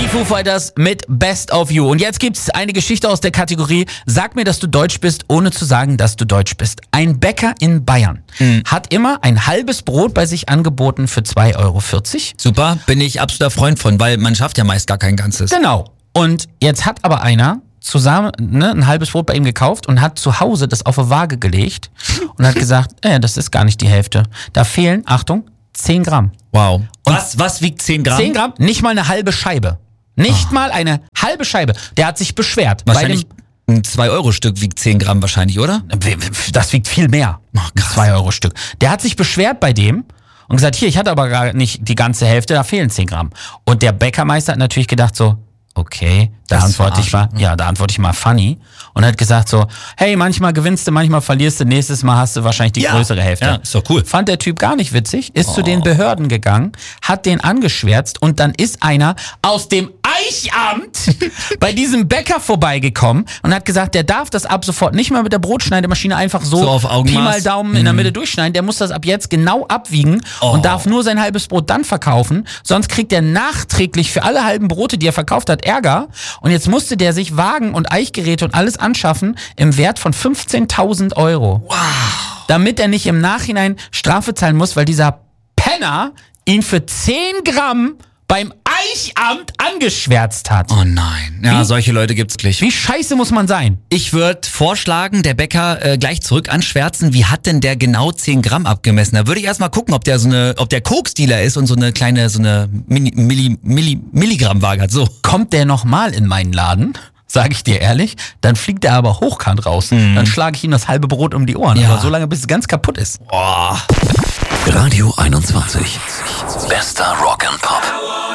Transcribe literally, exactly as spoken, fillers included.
Die Foo Fighters mit Best of You. Und jetzt gibt's eine Geschichte aus der Kategorie Sag mir, dass du deutsch bist, ohne zu sagen, dass du deutsch bist. Ein Bäcker in Bayern mhm. hat immer ein halbes Brot bei sich angeboten für zwei Euro vierzig. Super, bin ich absoluter Freund von, weil man schafft ja meist gar kein Ganzes. Genau. Und jetzt hat aber einer zusammen ne, ein halbes Brot bei ihm gekauft und hat zu Hause das auf eine Waage gelegt und hat gesagt, äh, das ist gar nicht die Hälfte. Da fehlen, Achtung, zehn Gramm. Wow. Und was, was wiegt zehn Gramm? zehn Gramm, nicht mal eine halbe Scheibe. Nicht oh. mal eine halbe Scheibe. Der hat sich beschwert. Wahrscheinlich bei dem ein zwei Euro Stück wiegt zehn Gramm wahrscheinlich, oder? Das wiegt viel mehr. Oh, ein zwei Euro Stück. Der hat sich beschwert bei dem und gesagt, hier, ich hatte aber gar nicht die ganze Hälfte, da fehlen zehn Gramm. Und der Bäckermeister hat natürlich gedacht so, okay, da antworte ich mal, ja, da antworte ich mal funny und hat gesagt so, hey, manchmal gewinnst du, manchmal verlierst du, nächstes Mal hast du wahrscheinlich die ja. größere Hälfte. Ja, ist doch cool. Fand der Typ gar nicht witzig, ist oh. zu den Behörden gegangen, hat den angeschwärzt und dann ist einer aus dem Eichamt bei diesem Bäcker vorbeigekommen und hat gesagt, der darf das ab sofort nicht mehr mit der Brotschneidemaschine einfach so, so auf Augenmaß. Pi mal Daumen mhm. in der Mitte durchschneiden, der muss das ab jetzt genau abwiegen oh. und darf nur sein halbes Brot dann verkaufen, sonst kriegt er nachträglich für alle halben Brote, die er verkauft hat, Ärger. Und jetzt musste der sich Wagen und Eichgeräte und alles anschaffen im Wert von fünfzehntausend Euro. Wow. Damit er nicht im Nachhinein Strafe zahlen muss, weil dieser Penner ihn für zehn Gramm beim Eichamt angeschwärzt hat. Oh nein. Ja, wie? Solche Leute gibt's wirklich. Wie scheiße muss man sein? Ich würde vorschlagen, der Bäcker äh, gleich zurück anschwärzen. Wie hat denn der genau zehn Gramm abgemessen? Da würde ich erstmal gucken, ob der so eine, ob der Koks-Dealer ist und so eine kleine, so eine Milli, Milli, Milli, Milligramm-Waage hat. So. Kommt der nochmal in meinen Laden? Sag ich dir ehrlich, dann fliegt er aber hochkant raus. Mhm. Dann schlage ich ihm das halbe Brot um die Ohren. Ja. Aber so lange, bis es ganz kaputt ist. Oh. Radio einundzwanzig. Bester Rock and Pop.